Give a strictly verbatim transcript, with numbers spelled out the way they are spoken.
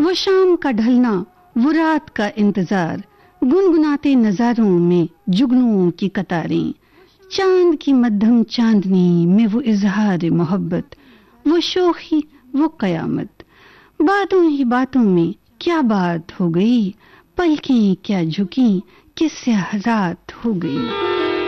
वो शाम का ढलना, वो रात का इंतजार, गुनगुनाते नजारों में जुगनुओं की कतारें, चांद की मध्यम चांदनी में वो इजहार मोहब्बत, वो शोखी, वो कयामत। बातों ही बातों में क्या बात हो गई, पलकें क्या झुकी, किस्से रात हो गई।